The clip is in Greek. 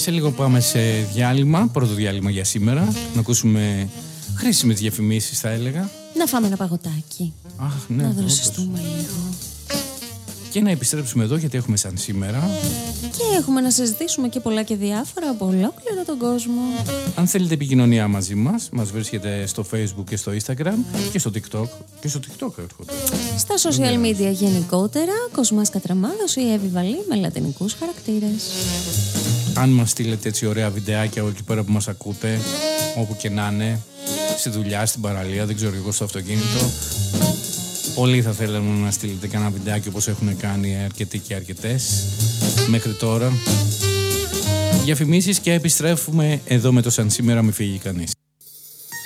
Σε λίγο πάμε σε διάλειμμα, πρώτο διάλειμμα για σήμερα. Να ακούσουμε χρήσιμες διαφημίσεις, θα έλεγα. Να φάμε ένα παγωτάκι. Αχ, ναι, να δροσιστούμε λίγο. Και να επιστρέψουμε εδώ, γιατί έχουμε σαν σήμερα. Και έχουμε να συζητήσουμε και πολλά και διάφορα από ολόκληρο τον κόσμο. Αν θέλετε επικοινωνία μαζί μας, μας βρίσκεται στο Facebook και στο Instagram και στο TikTok. Και στο TikTok έρχονται. Στα social media γενικότερα, Κοσμάς Κατραμάδος ή Εύη Βαλή με λατινικούς χαρακτήρες. Αν μας στείλετε έτσι ωραία βιντεάκια εκεί πέρα που μας ακούτε, όπου και να είναι, στη δουλειά, στην παραλία, δεν ξέρω εγώ, στο αυτοκίνητο. Πολλοί θα θέλαμε να στείλετε κανένα βιντεάκι όπως έχουν κάνει αρκετοί και αρκετές μέχρι τώρα. Διαφημίσεις και επιστρέφουμε εδώ με το σαν σήμερα, μη φύγει κανείς.